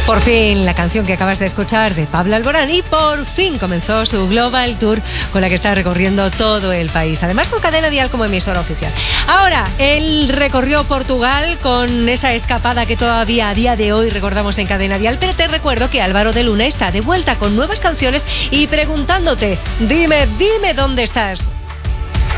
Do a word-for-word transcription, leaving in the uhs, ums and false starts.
Por fin la canción que acabas de escuchar de Pablo Alborán, y por fin comenzó su Global Tour con la que está recorriendo todo el país, además con Cadena Dial como emisora oficial. Ahora, él recorrió Portugal con esa escapada que todavía a día de hoy recordamos en Cadena Dial, pero te recuerdo que Álvaro de Luna está de vuelta con nuevas canciones y preguntándote, dime, dime dónde estás.